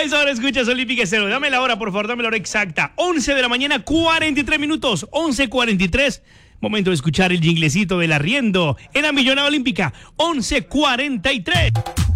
eso ahora escuchas Olímpica Estéreo. Dame la hora, por favor, dame la hora exacta. 11 de la mañana, 43 minutos. 11:43. Momento de escuchar el jinglecito del arriendo en la Millonada Olímpica. 11:43.